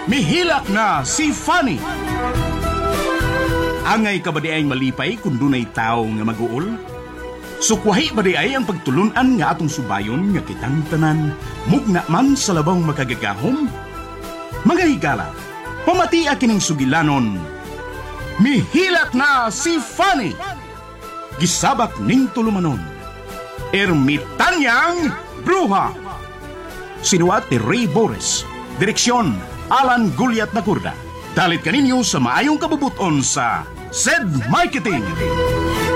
Mihilak na si Fanny. Angay ka ba di ay malipay kung dunay tao nga mag-uol? Sukwahi ba di ay ang pagtulunan nga atong subayon nga kitang tanan, mugna man sa labang makagagahom? Mga higala, pamati kining sugilanon. Mihilak na si Fanny. Gisabak ning tulumanon. Ermitanyang Bruha. Sinuat ni Ray Boris. Direksyon, Alan Gulyat na Kurda. Dalit kaninyo sa maayong kabubuton sa SED Marketing.